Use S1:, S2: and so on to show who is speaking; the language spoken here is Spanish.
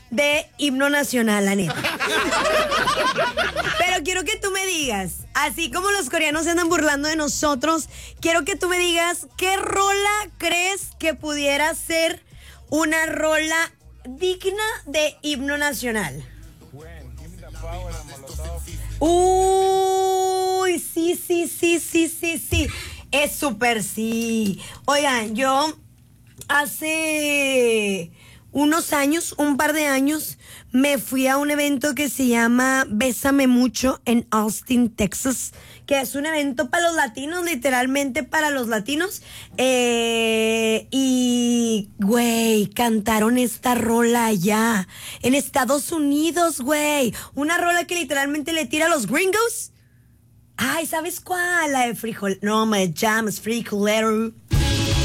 S1: de himno nacional, la neta. Pero quiero que tú me digas, así como los coreanos se andan burlando de nosotros, quiero que tú me digas qué rola crees que pudiera ser una rola digna de himno nacional. Uy, sí. Es súper sí. Oigan, yo hace unos años, un par de años, me fui a un evento que se llama Bésame Mucho en Austin, Texas, que es un evento para los latinos, literalmente para los latinos. Y, güey, cantaron esta rola allá, en Estados Unidos, güey. Una rola que literalmente le tira a los gringos. Ay, ¿sabes cuál? La de frijol. No, me llamas frijolero.